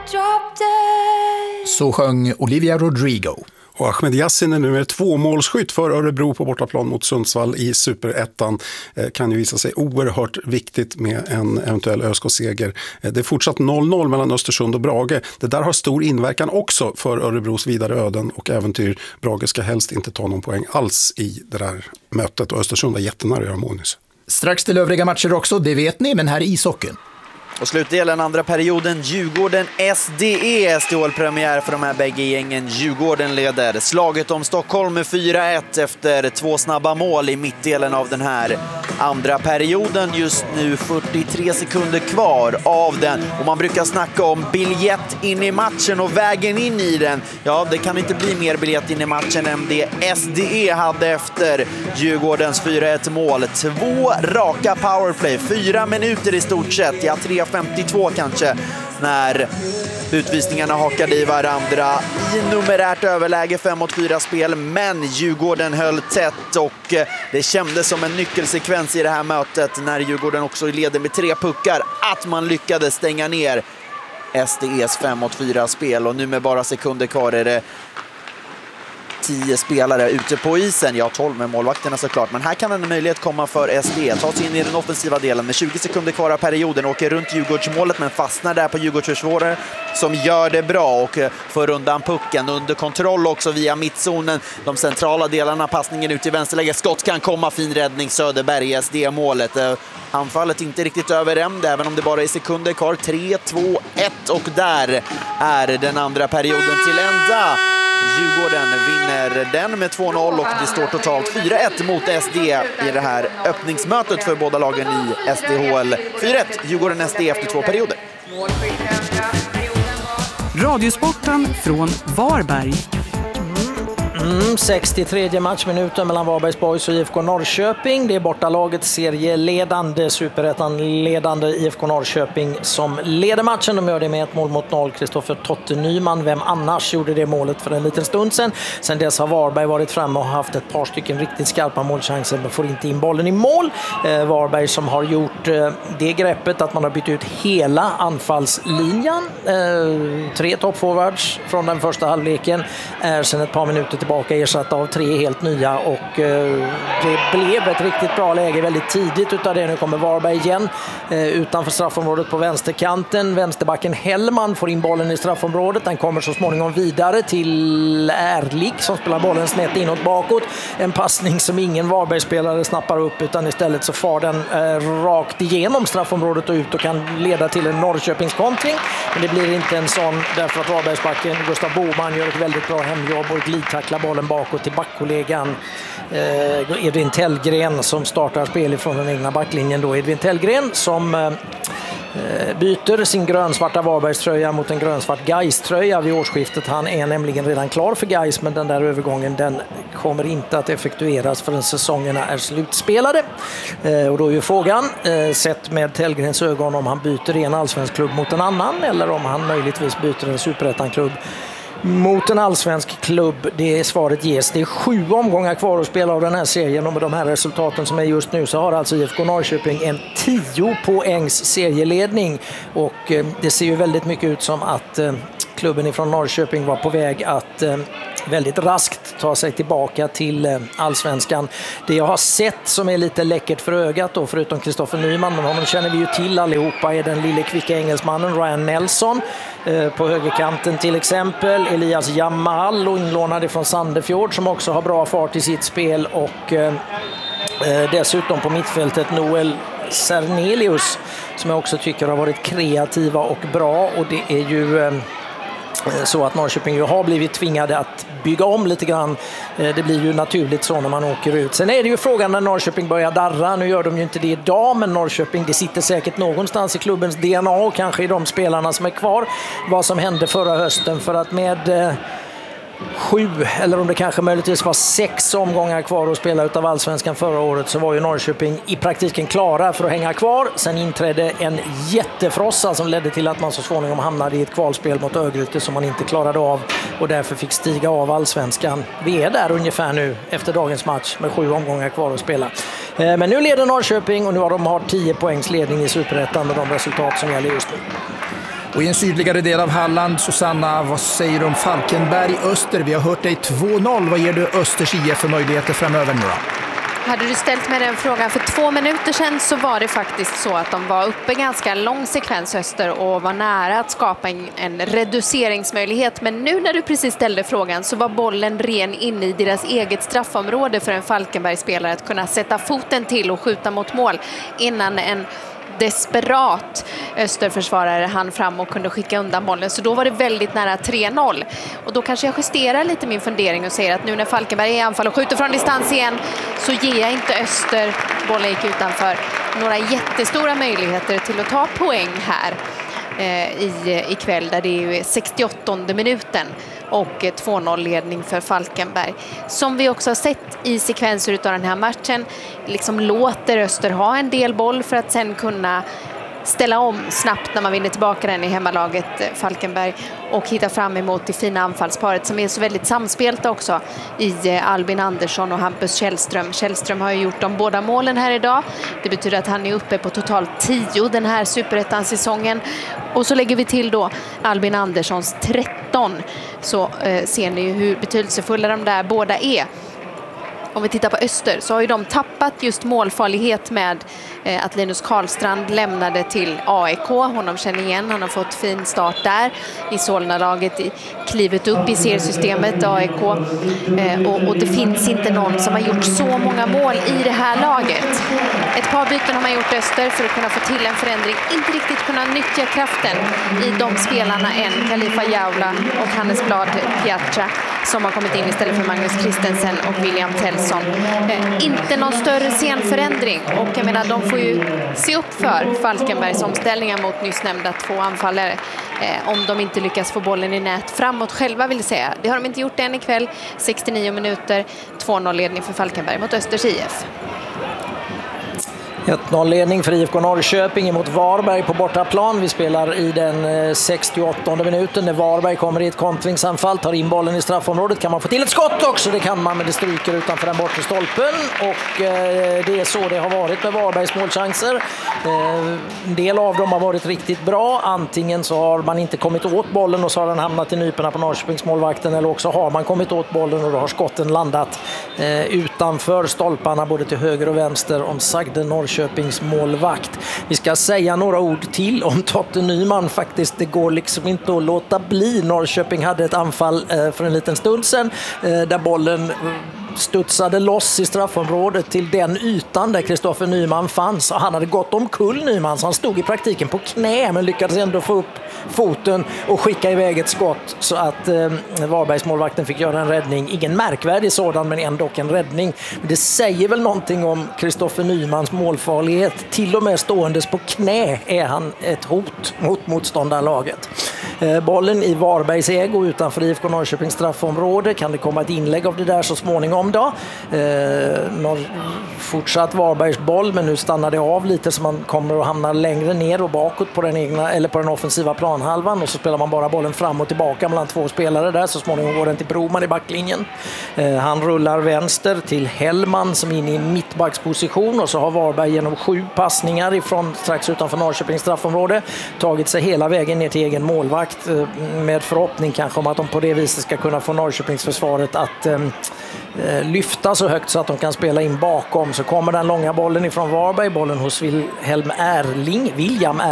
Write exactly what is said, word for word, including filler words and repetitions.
Så sjöng Olivia Rodrigo. Och Ahmed Yassin är nu med två målskytt för Örebro på bortaplan mot Sundsvall i Superettan. Eh, kan ju visa sig oerhört viktigt med en eventuell ÖSK-seger. Eh, det är fortsatt noll noll mellan Östersund och Brage. Det där har stor inverkan också för Örebros vidare öden och äventyr. Brage ska helst inte ta någon poäng alls i det där mötet och Östersund är jättenära att göra mål nyss. Strax till övriga matcher också, det vet ni, men här i ishockeyn. Och slutdelen andra perioden, Djurgården S D E. S D H-premiär för de här bägge gängen. Djurgården leder slaget om Stockholm med fyra ett efter två snabba mål i mittdelen av den här andra perioden. Just nu fyrtiotre sekunder kvar av den. Och man brukar snacka om biljett in i matchen och vägen in i den. Ja, det kan inte bli mer biljett in i matchen än det S D E hade efter Djurgårdens fyra ett mål. Två raka powerplay, fyra minuter i stort sett. Ja, tre femtiotvå kanske när utvisningarna hakade i varandra i numerärt överläge fem mot fyra spel, men Djurgården höll tätt och det kändes som en nyckelsekvens i det här mötet när Djurgården också leder med tre puckar att man lyckades stänga ner S D E:s fem mot fyra spel och nu med bara sekunder kvar är det tio spelare ute på isen. Ja, tolv med målvakterna såklart. Men här kan en möjlighet komma för S D E. Ta sig in i den offensiva delen med tjugo sekunder kvar av perioden. Åker runt Djurgårdsmålet men fastnar där på Djurgårdsförsvarare som gör det bra och för undan pucken. Under kontroll också via mittzonen. De centrala delarna, passningen ut i vänsterläge. Skott kan komma, fin räddning. Söderberg, S D E-målet. Anfallet inte riktigt över ämd, även om det bara är sekunder kvar. tre två ett och där är den andra perioden till ända. Djurgården vinner den med två noll och det står totalt fyra ett mot S D E i det här öppningsmötet för båda lagen i S D H L. fyra ett Djurgården S D E efter två perioder. Radiosporten från Varberg. Mm, sextiotredje matchminuten mellan Varbergs Boys och I F K Norrköping. Det är bortalagets serieledande, superettan-ledande I F K Norrköping som leder matchen. De gör det med ett mål mot noll. Kristoffer Totte Nyman, vem annars gjorde det målet för en liten stund sedan. Sen dess har Varberg varit framme och haft ett par stycken riktigt skarpa målchanser men får inte in bollen i mål. Eh, Varberg som har gjort eh, det greppet att man har bytt ut hela anfallslinjen. Eh, tre toppforwards från den första halvleken är sedan ett par minuter tillbaka ersatt av tre helt nya och eh, det blev ett riktigt bra läge väldigt tidigt utav det. Nu kommer Varberg igen eh, utanför straffområdet på vänsterkanten. Vänsterbacken Hellman får in bollen i straffområdet. Den kommer så småningom vidare till Ärlik som spelar bollen snett inåt bakåt. En passning som ingen Varbergsspelare snappar upp utan istället så far den eh, rakt igenom straffområdet och ut och kan leda till en Norrköpingskontring. Men det blir inte en sån därför att Varbergsbacken Gustav Boman gör ett väldigt bra hemjobb och glidtacklar bollen bakåt till backkollegan eh, Edvin Tellgren som startar spel ifrån den egna backlinjen då. Edvin Tellgren som eh, byter sin grönsvarta Varbergströja mot en grönsvart Gais-tröja vid årsskiftet. Han är nämligen redan klar för Gais, men den där övergången den kommer inte att effektueras förrän säsongerna är slutspelade. Eh, och då är ju frågan, eh, sett med Tellgrens ögon, om han byter en allsvensk klubb mot en annan eller om han möjligtvis byter en superettan-klubb mot en allsvensk klubb. Det svaret ges. Det är sju omgångar kvar att spela av den här serien och med de här resultaten som är just nu så har alltså I F K Norrköping en tio poängs serieledning och eh, det ser ju väldigt mycket ut som att eh, klubben ifrån Norrköping var på väg att eh, väldigt raskt ta sig tillbaka till eh, allsvenskan. Det jag har sett som är lite läckert för ögat då, förutom Kristoffer Nyman, men honom känner vi ju till allihopa, är den lille kvicka engelsmannen Ryan Nelson eh, på högerkanten till exempel. Elias Jamal och inlånade från Sandefjord som också har bra fart i sitt spel och eh, eh, dessutom på mittfältet Noel Cernelius som jag också tycker har varit kreativa och bra och det är ju eh, så att Norrköping ju har blivit tvingade att bygga om lite grann. Det blir ju naturligt så när man åker ut. Sen är det ju frågan när Norrköping börjar darra. Nu gör de ju inte det idag, men Norrköping, det sitter säkert någonstans i klubbens D N A och kanske i de spelarna som är kvar. Vad som hände förra hösten, för att med sju, eller om det kanske möjligtvis var sex omgångar kvar att spela utav allsvenskan förra året, så var ju Norrköping i praktiken klara för att hänga kvar. Sen inträdde en jättefrossa som ledde till att man så småningom hamnade i ett kvalspel mot Örgryte som man inte klarade av och därför fick stiga av allsvenskan. Vi är där ungefär nu efter dagens match med sju omgångar kvar att spela. Men nu leder Norrköping och nu har de har tio poängs ledning i Superettan med de resultat som gäller just nu. Och i en sydligare del av Halland, Susanna, vad säger du om Falkenberg Öster? Vi har hört dig två noll. Vad ger du Östers I F för möjligheter framöver nu då? Hade du ställt mig den frågan för två minuter sedan så var det faktiskt så att de var uppe ganska lång sekvens Öster och var nära att skapa en, en reduceringsmöjlighet. Men nu när du precis ställde frågan så var bollen ren inne i deras eget straffområde för en Falkenberg-spelare att kunna sätta foten till och skjuta mot mål innan en desperat Österförsvarare hann fram och kunde skicka undan bollen. Så då var det väldigt nära tre noll. Och då kanske jag justerar lite min fundering och säger att nu när Falkenberg är i anfall och skjuter från distans igen så ger jag inte Öster, bollen gick utanför, några jättestora möjligheter till att ta poäng här eh, i, ikväll där det är sextioåttonde minuten och två noll-ledning för Falkenberg. Som vi också har sett i sekvenser av den här matchen liksom låter Öster ha en del boll för att sen kunna ställa om snabbt när man vinner tillbaka den i hemmalaget Falkenberg och hitta fram emot det fina anfallsparet som är så väldigt samspelta också i Albin Andersson och Hampus Källström. Källström har ju gjort de båda målen här idag. Det betyder att han är uppe på totalt tio den här superettan-säsongen. Och så lägger vi till då Albin Anderssons tretton, så eh, ser ni hur betydelsefulla de där båda är. Om vi tittar på Öster så har ju de tappat just målfarlighet med eh, att Linus Karlstrand lämnade till A I K. Honom känner igen, han har fått fin start där i Solna-laget, i klivet upp i seriesystemet A I K. Eh, och, och det finns inte någon som har gjort så många mål i det här laget. Ett par byten har man gjort Öster för att kunna få till en förändring. Inte riktigt kunna nyttja kraften i de spelarna än. Khalifa Jaula och Hannes Blad Piazza som har kommit in istället för Magnus Christensen och William Tellson. Eh, inte någon större scenförändring och jag menar de får ju se upp för Falkenbergs omställningar mot nyss nämnda två anfallare eh, om de inte lyckas få bollen i nät framåt själva vill säga. Det har de inte gjort än ikväll. sextionio minuter, två noll-ledning för Falkenberg mot Östers I F. ett noll-ledning för I F K Norrköping emot Varberg på bortaplan. Vi spelar i den sextioåttonde minuten när Varberg kommer i ett kontringsanfall, tar in bollen i straffområdet. Kan man få till ett skott också? Det kan man, men det stryker utanför den bortre stolpen. Och eh, det är så det har varit med Varbergs målchanser. Eh, en del av dem har varit riktigt bra. Antingen så har man inte kommit åt bollen och så har den hamnat i nyporna på Norrköpings målvakten, eller också har man kommit åt bollen och då har skotten landat eh, utanför stolparna både till höger och vänster om sagde Norrköping Norrköpings målvakt. Vi ska säga några ord till om Totte Nyman faktiskt. Det går liksom inte att låta bli. Norrköping hade ett anfall eh, för en liten stund sedan eh, där bollen studsade loss i straffområdet till den ytan där Kristoffer Nyman fanns. Han hade gått omkull Nyman, så han stod i praktiken på knä men lyckades ändå få upp foten och skicka iväg ett skott så att eh, Varbergs målvakten fick göra en räddning. Ingen märkvärdig sådan, men ändå en räddning. Det säger väl någonting om Kristoffer Nymans målfarlighet. Till och med ståendes på knä är han ett hot mot motståndarlaget. Eh, bollen i Varbergs ägo utanför I F K Norrköpings straffområde. Kan det komma ett inlägg av det där så småningom då? Eh, Norr- fortsatt Varbergs boll, men nu stannar det av lite så man kommer att hamna längre ner och bakåt på den egna eller på den offensiva planhalvan, och så spelar man bara bollen fram och tillbaka mellan två spelare där. Så småningom går den till Broman i backlinjen. Eh, han rullar vänster till Hellman som är inne i mittbacksposition, och så har Varberg genom sju passningar ifrån strax utanför Norrköpings straffområde tagit sig hela vägen ner till egen målvakt eh, med förhoppning kanske om att de på det viset ska kunna få Norrköpings försvaret att eh, lyfta så högt så att de kan spela in bakom. Så kommer den långa bollen ifrån Varberg, bollen hos Wilhelm Erling, William